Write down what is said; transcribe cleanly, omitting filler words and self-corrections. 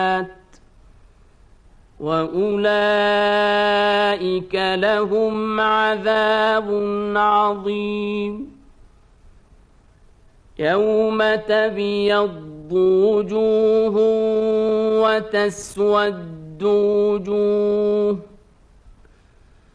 وأولئك لهم عذاب عظيم يوم تبيض وجوه وتسود وجوه